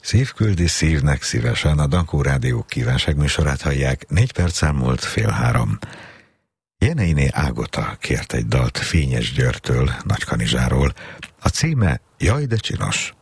Szív küldi szívnek szívesen, a Dankó Rádió kívánságműsorát hallják, 4 perc elmúlt 2:30. Jeneiné Ágota kért egy dalt Fényes Györgytől, Nagykanizsáról. A címe Jaj, de csinos.